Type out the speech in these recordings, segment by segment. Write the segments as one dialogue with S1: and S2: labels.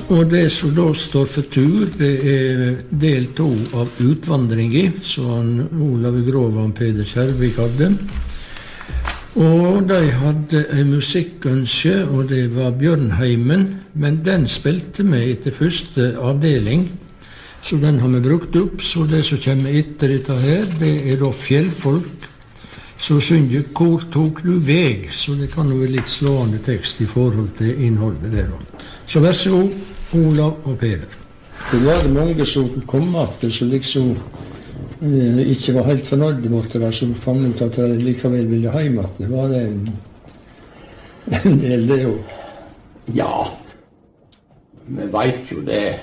S1: Og det som da står for tur, det del 2 av utvandringen, som Olav Grov og Peder Kjærvik hadde. Og de hadde en musikkønske, og det var Bjørnheimen, men den spilte vi etter første avdeling, så den har vi brukt opp. Så det som kommer etter dette her, det da fjellfolk som synger 'Hvor tok du veg?', så det kan jo være litt slående tekst i forhold til innholdet der. Så vær så god, Olav og Peder. Det var mange som kom opp, som liksom ikke var helt fornøyde med det, som fant ut at de likevel ville hjem. Det var en del, det jo.
S2: Ja, vi vet jo det.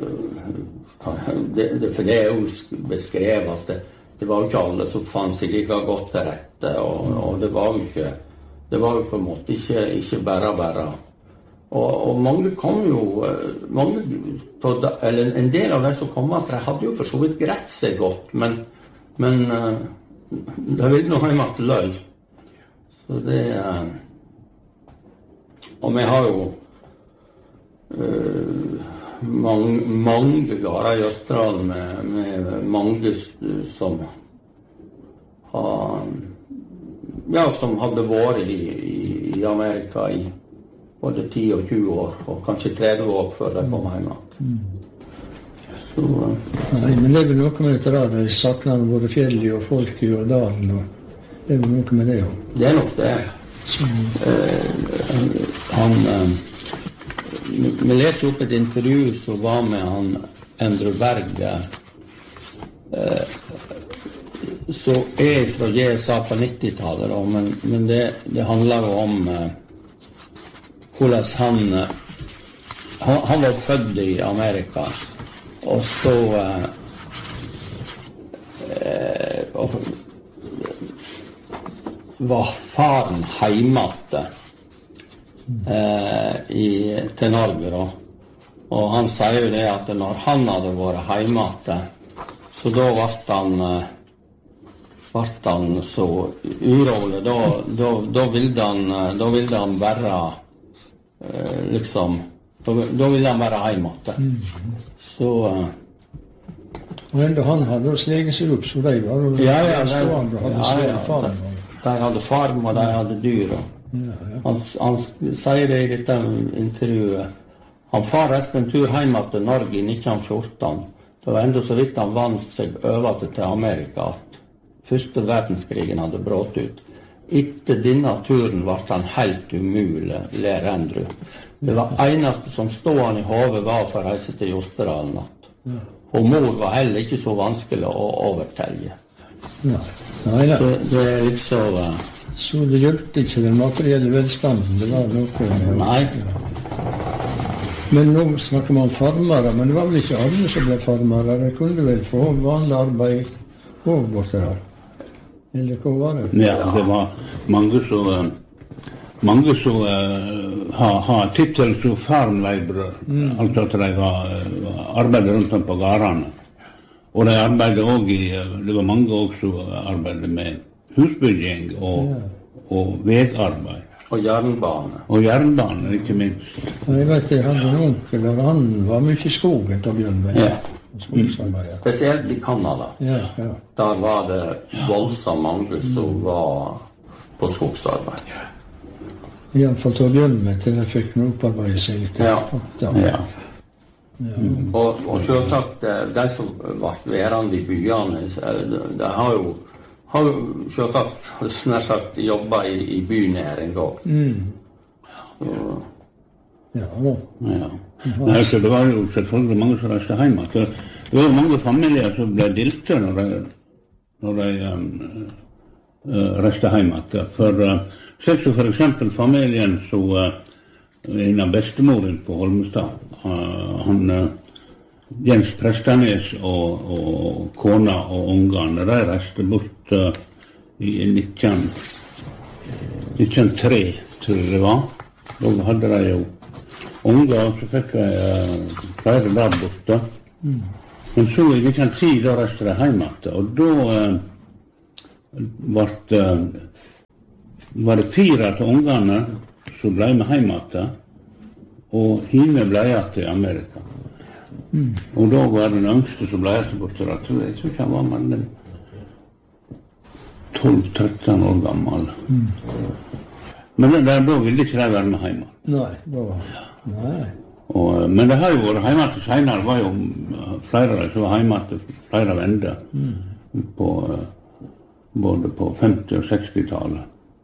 S2: For det er jo beskrevet at det var jo ikke alle som fant seg like godt til rette, og det var jo på en måte ikke bare. Og mange kom jo, eller en del av de som kom at de hadde jo for så vidt greit seg godt, men de ville nå hjem til løy. Så det, og vi har jo mange gårder i Østerdalen med mange som som hadde vært i Amerika i både 10 og 20 år, og kanskje 30 år før de kom hjem.
S1: Nei, men det er vel noe med dette da, de sakner både fjellet og folket og dalen, og det er vel noe med det også.
S2: Det er nok det. Vi leser opp et intervju som var med han Endre Berg, som er fra GSA på 90-tallet, men det handler jo om hvordan han var født i Amerika, og så var faren hjemme til Norge da. Og han sier jo det at når han hadde vært hjemme, så da ble han så urolig, da ville han bare liksom, da ville han være hjemme. Så
S1: og enda han hadde jo slegen seg opp, så de var jo stående og hadde slegen farm.
S2: De hadde farm, og de hadde dyr. Han sier det i dette intervjuet. Han far resten en tur hjemme til Norge i 1914. Det var enda så vidt han vant seg over til Amerika at første verdenskrigen hadde brått ut. Etter denne turen ble han helt umulig, ler Andrew. Det var eneste som stod han i hodet var for å reise til Jostedalen. Og mor var heller ikke så vanskelig å overtelle. Så det er liksom...
S1: Så det hjelpte ikke den materielle velstanden, det var noe...
S2: Nei.
S1: Men nå snakker man om farmere, men det var vel ikke alle som ble farmere. De kunne vel få vanlig arbeid og borte her. Eller hva var det?
S3: Ja, det var mange som har tittel som farmleibrør, altså at de arbeidet rundt om på gårdene. Og de arbeidet også det var mange også som arbeidet med husbygging og vegarbeid.
S2: Og jernbane.
S3: Og jernbane, ikke minst.
S1: Jeg vet, jeg hadde en onkel, og han var mye i skogen til Bjørnberg.
S2: Ja. Spesielt i Kanada. Der var det voldsomt mange som var på skogsarbeid.
S1: I hvert fall til Bjørnberg til jeg fikk noe opparbeide seg litt.
S2: Ja. Og selvsagt, de som ble værende i byene, de har jo selvsagt snart sagt jobbet i bynæring også.
S3: Nei, så det var jo selvfølgelig mange som reiste hjemme. Det var mange familier som ble dilte når de reiste hjemme. For eksempel familien som en av bestemoren på Holmestad, Jens Prestanes og kona og ungene, de reiste bort i 1903, tror jeg det var. Da hadde de jo unger, og så fikk de flere der borte. Men så i 1910, da reiste de hjemme, og da var det 4 av ungene som ble med hjemme, og hime ble jeg til Amerika. Og da var den yngste som ble jeg til borte, jeg tror ikke han var mellom 12-13 år gammel. Men da ville ikke de være med hjemme.
S1: Nei.
S3: Men det har jo vært hjemme til senere, var jo flere som var hjemme til flere vender, både på 50- og 60-tallet.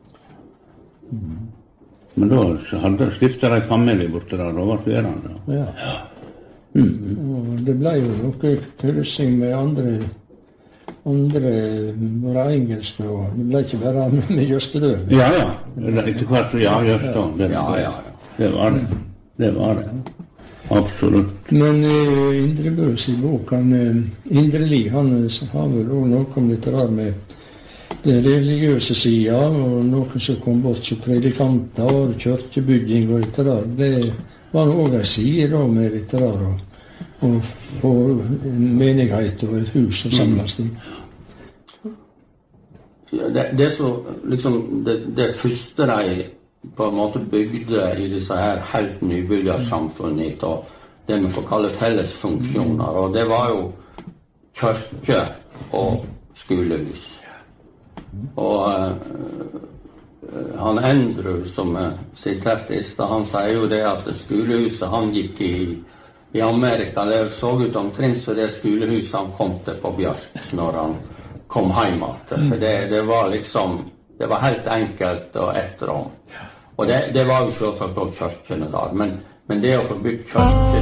S3: Men da hadde stiftet de familie borte der, da var det verande.
S1: Ja. Og det ble jo noe kryssing med andre var engelske, og det ble ikke bare med Jøstedøl.
S3: Ja. Etter hvert, Jøstedøl. Det var det. Absolutt.
S1: Men Indre Bøs i boken, Indre Li, han har vel også noe om dette der med det religiøse sida, og noen som kom bort til predikanter og kirkebygging og dette der. Det var også en side da med dette der, og en menighet og et hus og samles i.
S2: Det er så, liksom, det første de på en måte bygde i disse her helt nybyggersamfunnet, og det vi får kalle fellesfunksjoner, og det var jo kirke og skolehus. Og han Andrew, som siterte i sted, han sier jo det at skolehuset han gikk i Amerika, det så ut omtrent så det skolehuset han kom til på Bjørk når han kom hjem. For det var liksom, det var helt enkelt og etterom. Og det var jo selvsagt også kirkene der, men det å få bygd kirke